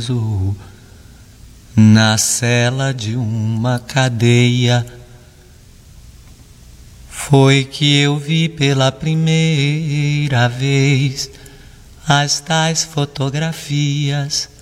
na cela de uma cadeia. Foi que eu vi pela primeira vez as tais fotografias